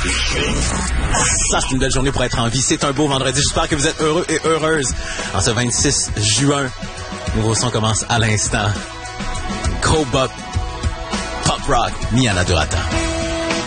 Ça, c'est une belle journée pour être en vie. C'est un beau vendredi. J'espère que vous êtes heureux et heureuses. En ce 26 juin, nouveau son commence à l'instant. Cobop, Pop Rock, Niana Durata.